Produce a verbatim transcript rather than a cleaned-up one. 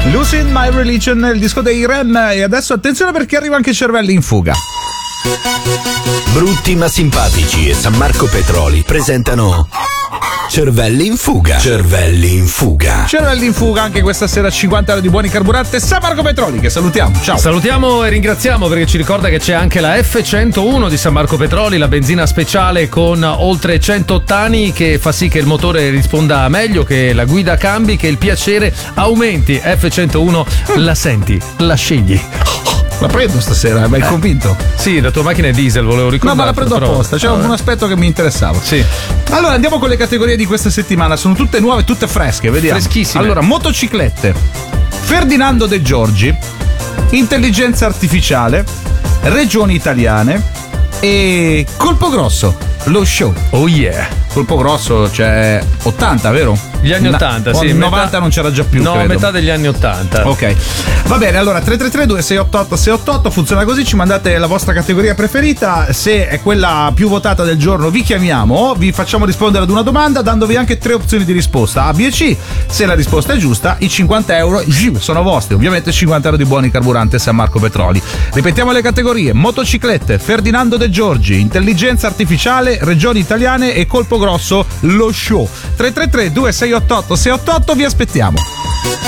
Losing My Religion, il disco dei Rem. E adesso attenzione perché arriva anche Cervelli in fuga. Brutti ma simpatici e San Marco Petroli presentano Cervelli in fuga. Cervelli in fuga. Cervelli in fuga anche questa sera, cinquanta euro di buoni carburanti. San Marco Petroli, che salutiamo. Ciao. Salutiamo e ringraziamo perché ci ricorda che c'è anche la F centouno di San Marco Petroli, la benzina speciale con oltre cento ottani che fa sì che il motore risponda meglio, che la guida cambi, che il piacere aumenti. F centouno la senti, la scegli. La prendo stasera, mi hai eh. convinto? Sì, la tua macchina è diesel, volevo ricordare. No, ma la prendo però... apposta, c'era un aspetto che mi interessava. Sì. Allora andiamo con le categorie di questa settimana, sono tutte nuove, tutte fresche, vediamo. Freschissime. Allora, motociclette, Ferdinando De Giorgi, intelligenza artificiale, regioni italiane e Colpo Grosso, lo show. Oh yeah. Colpo Grosso, c'è ottanta, vero? Gli anni ottanta, Na- sì. novanta metà... non c'era già più, no, credo. metà degli anni ottanta. Ok, va bene, allora tre tre tre due sei otto otto sei otto otto funziona così, ci mandate la vostra categoria preferita, se è quella più votata del giorno vi chiamiamo, vi facciamo rispondere ad una domanda dandovi anche tre opzioni di risposta A, B e C. Se la risposta è giusta i cinquanta euro sono vostri, ovviamente cinquanta euro di buoni carburante San Marco Petroli. Ripetiamo le categorie: motociclette, Ferdinando De Giorgi, intelligenza artificiale, regioni italiane e Colpo Grosso, lo show. Tre tre tre due sei otto otto sei otto otto, vi aspettiamo.